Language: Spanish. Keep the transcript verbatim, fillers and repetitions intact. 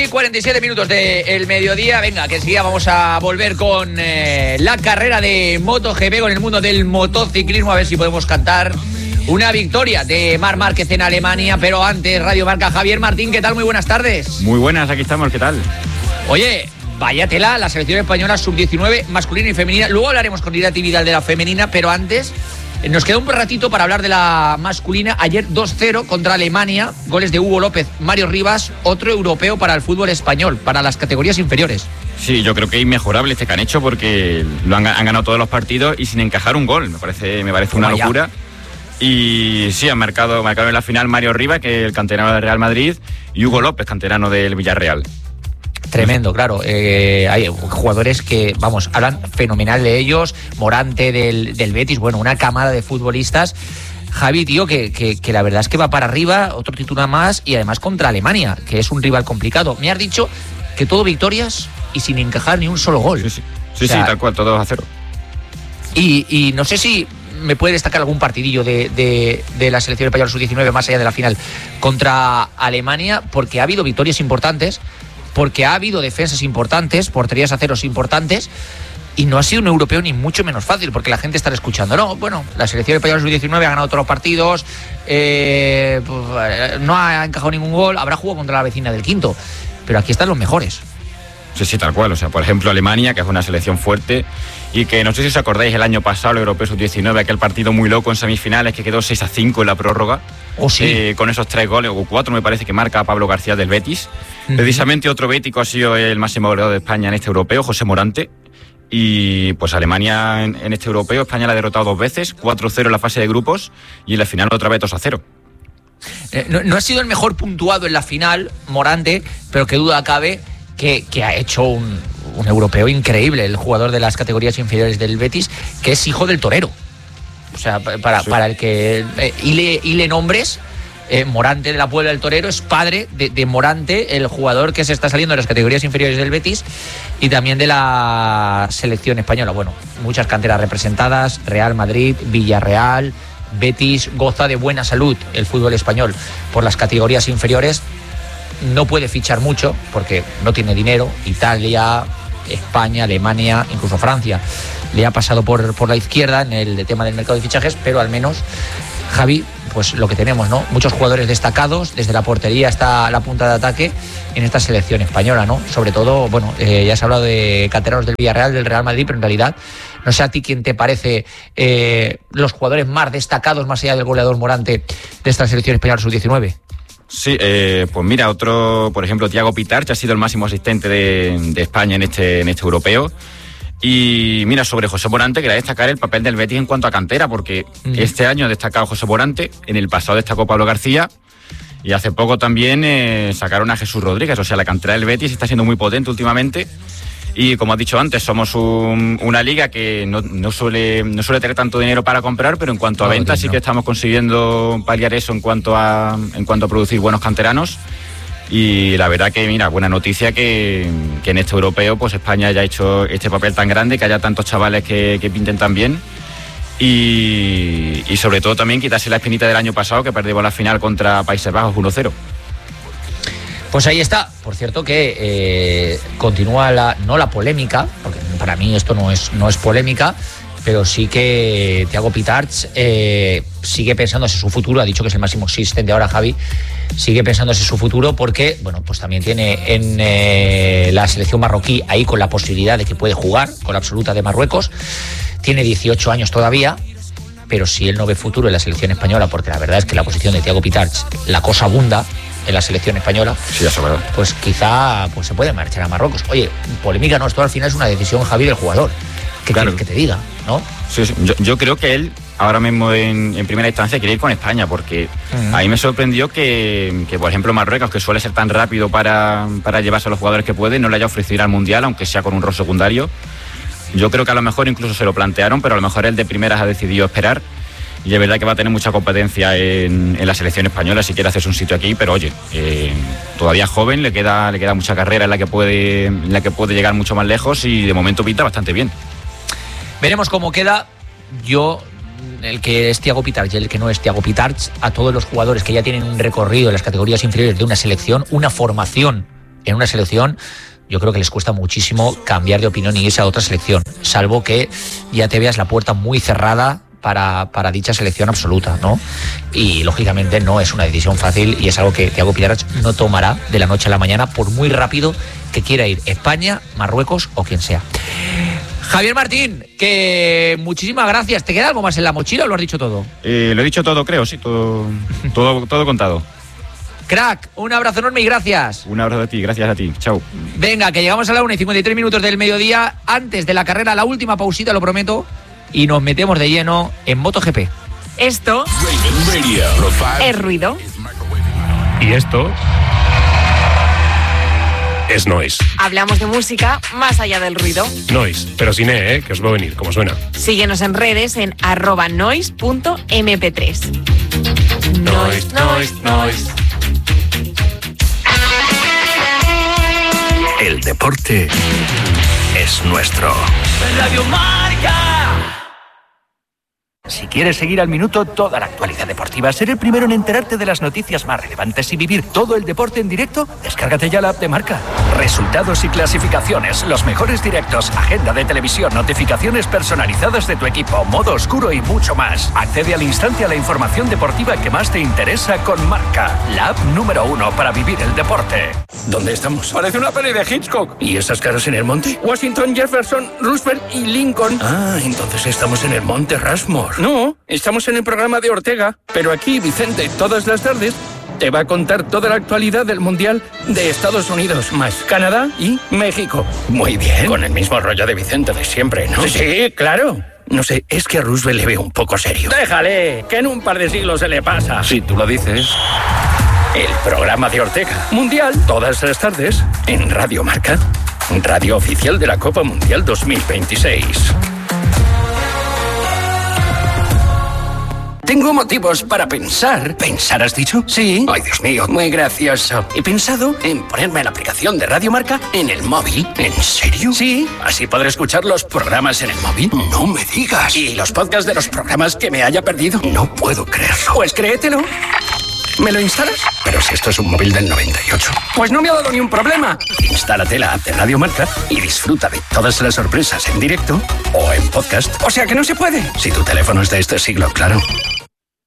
y cuarenta y siete minutos del mediodía. Venga, que enseguida vamos a volver con eh, la carrera de MotoGP, con el mundo del motociclismo, a ver si podemos cantar una victoria de Marc Márquez en Alemania. Pero antes, Radio Marca, Javier Martín, ¿qué tal? Muy buenas tardes. Muy buenas, aquí estamos, ¿qué tal? Oye, vaya tela, la selección española sub diecinueve, masculina y femenina. Luego hablaremos con Irati Vidal de la femenina, pero antes nos queda un ratito para hablar de la masculina. Ayer dos cero contra Alemania, goles de Hugo López, Mario Rivas, otro europeo para el fútbol español, para las categorías inferiores. Sí, yo creo que es inmejorable este que han hecho, porque lo han, han ganado todos los partidos y sin encajar un gol. Me parece, me parece una Vaya. locura. Y sí, han marcado, marcado en la final Mario Rivas, que es el canterano del Real Madrid, y Hugo López, canterano del Villarreal. Tremendo, claro. Eh, hay jugadores que, vamos, hablan fenomenal de ellos. Morante del, del Betis, bueno, una camada de futbolistas. Javi, tío, que, que, que la verdad es que va para arriba, otro título más, y además contra Alemania, que es un rival complicado. Me has dicho que todo victorias y sin encajar ni un solo gol. Sí, sí, sí, O sea, sí, tal cual, todo a cero. Y, y no sé si me puede destacar algún partidillo de, de, de la selección española sub diecinueve más allá de la final contra Alemania, porque ha habido victorias importantes, porque ha habido defensas importantes, porterías a ceros importantes, y no ha sido un europeo ni mucho menos fácil, porque la gente está escuchando, no, bueno, la selección española sub diecinueve ha ganado todos los partidos, eh, pues, no ha encajado ningún gol, habrá jugado contra la vecina del quinto, pero aquí están los mejores. Sí, sí, tal cual. O sea, por ejemplo, Alemania, que es una selección fuerte y que no sé si os acordáis el año pasado, el Europeo sub diecinueve, aquel partido muy loco en semifinales que quedó seis a cinco en la prórroga. Oh, sí. Eh, con esos tres goles, o cuatro me parece que marca Pablo García del Betis. Uh-huh. Precisamente otro bético ha sido el máximo goleador de España en este europeo, José Morante. Y pues Alemania en, en este europeo, España la ha derrotado dos veces, cuatro cero en la fase de grupos y en la final otra vez dos a cero. Eh, no, no ha sido el mejor puntuado en la final, Morante, pero qué duda cabe que, que ha hecho un, un europeo increíble, el jugador de las categorías inferiores del Betis, que es hijo del torero. O sea, para, sí. para el que eh, hile, hile nombres, eh, Morante de la Puebla del Torero es padre de, de Morante, el jugador que se está saliendo de las categorías inferiores del Betis y también de la selección española. Bueno, muchas canteras representadas, Real Madrid, Villarreal, Betis. Goza de buena salud el fútbol español por las categorías inferiores. No puede fichar mucho porque no tiene dinero. Italia, España, Alemania, incluso Francia le ha pasado por, por la izquierda en el tema del mercado de fichajes, pero al menos, Javi, pues lo que tenemos, ¿no? Muchos jugadores destacados, desde la portería hasta la punta de ataque en esta selección española, ¿no? Sobre todo, bueno, eh, ya se ha hablado de canteranos del Villarreal, del Real Madrid, pero en realidad, no sé a ti quién te parece eh, los jugadores más destacados, más allá del goleador Morante, de esta selección española sub diecinueve. Sí, eh, pues mira, otro, por ejemplo, Thiago Pitarch ha sido el máximo asistente de, de España en este, en este europeo. Y mira, sobre José Morante, quería destacar el papel del Betis en cuanto a cantera, porque mm. este año ha destacado José Morante, en el pasado destacó Pablo García, y hace poco también eh, sacaron a Jesús Rodríguez. O sea, la cantera del Betis está siendo muy potente últimamente. Y como has dicho antes, somos un, una liga que no, no, suele, no suele tener tanto dinero para comprar, pero en cuanto a no, ventas no. sí que estamos consiguiendo paliar eso en cuanto a, en cuanto a producir buenos canteranos. Y la verdad que, mira, buena noticia que, que en este europeo pues España haya hecho este papel tan grande, que haya tantos chavales que, que pinten tan bien. Y, y sobre todo también quitarse la espinita del año pasado, que perdimos la final contra Países Bajos uno cero. Pues ahí está. Por cierto que eh, continúa la, no la polémica, porque para mí esto no es, no es polémica, pero sí que Thiago Pitarch eh, sigue pensándose su futuro. Ha dicho que es el máximo asistente ahora, Javi. Sigue pensándose su futuro porque, bueno, pues también tiene en eh, la selección marroquí ahí con la posibilidad de que puede jugar con la absoluta de Marruecos. Tiene dieciocho años todavía, pero si él no ve futuro en la selección española, porque la verdad es que la posición de Thiago Pitarch, la cosa abunda en la selección española, sí, eso es verdad. Pues quizá pues se puede marchar a Marruecos. Oye, polémica no, esto al final es una decisión, Javi, del jugador. ¿Qué claro. quieres que te diga? ¿No? Sí, sí. Yo, yo creo que él ahora mismo en, en primera instancia quiere ir con España, porque uh-huh. a mí me sorprendió que, que, por ejemplo, Marruecos, que suele ser tan rápido para, para llevarse a los jugadores que puede, no le haya ofrecido ir al Mundial, aunque sea con un rol secundario. Yo creo que a lo mejor incluso se lo plantearon, pero a lo mejor él de primeras ha decidido esperar. Y es verdad que va a tener mucha competencia en, en la selección española si quiere hacerse un sitio aquí, pero oye, eh, todavía joven, le queda, le queda mucha carrera en la que puede, en la que puede llegar mucho más lejos y de momento pinta bastante bien. Veremos cómo queda. Yo, el que es Thiago Pitarch y el que no es Thiago Pitarch, a todos los jugadores que ya tienen un recorrido en las categorías inferiores de una selección, una formación en una selección, yo creo que les cuesta muchísimo cambiar de opinión y irse a otra selección, salvo que ya te veas la puerta muy cerrada para, para dicha selección absoluta, ¿no? Y lógicamente no es una decisión fácil y es algo que Thiago Pillarach no tomará de la noche a la mañana, por muy rápido que quiera ir España, Marruecos o quien sea. Javier Martín, que muchísimas gracias. ¿Te queda algo más en la mochila o lo has dicho todo? Eh, lo he dicho todo, creo, sí, todo, todo, todo contado. Crack, un abrazo enorme y gracias. Un abrazo a ti, gracias a ti. Chao. Venga, que llegamos a la una y cincuenta y tres minutos del mediodía. Antes de la carrera, la última pausita, lo prometo. Y nos metemos de lleno en MotoGP. Esto es ruido. Y esto es noise. Hablamos de música más allá del ruido. Noise, pero sin E, ¿eh? Que os va a venir, como suena. Síguenos en redes en arroba noise punto eme pe tres. Noise, noise, noise. El deporte es nuestro. Radio Marca. Si quieres seguir al minuto toda la actualidad deportiva, ser el primero en enterarte de las noticias más relevantes y vivir todo el deporte en directo, descárgate ya la app de Marca. Resultados y clasificaciones, los mejores directos, agenda de televisión, notificaciones personalizadas de tu equipo, modo oscuro y mucho más. Accede al instante a la información deportiva que más te interesa con Marca, la app número uno para vivir el deporte. ¿Dónde estamos? Parece una peli de Hitchcock. ¿Y esas caras en el monte? Washington, Jefferson, Roosevelt y Lincoln. Ah, entonces estamos en el monte Rushmore. No, estamos en el programa de Ortega, pero aquí Vicente todas las tardes te va a contar toda la actualidad del Mundial de Estados Unidos, más Canadá y México. Muy bien, con el mismo rollo de Vicente de siempre, ¿no? Sí, sí, claro. No sé, es que a Roosevelt le veo un poco serio. Déjale, que en un par de siglos se le pasa. Si tú lo dices. El programa de Ortega. Mundial, todas las tardes, en Radio Marca. Radio oficial de la Copa Mundial dos mil veintiséis. Tengo motivos para pensar. ¿Pensar has dicho? Sí. Ay, Dios mío, muy gracioso. He pensado en ponerme la aplicación de Radio Marca en el móvil. ¿En serio? Sí. Así podré escuchar los programas en el móvil. No me digas. ¿Y los podcasts de los programas que me haya perdido? No puedo creerlo. Pues créetelo. ¿Me lo instalas? Pero si esto es un móvil del noventa y ocho. Pues no me ha dado ni un problema. Instálate la app de Radio Marca y disfruta de todas las sorpresas en directo o en podcast. O sea que no se puede. Si tu teléfono es de este siglo, claro.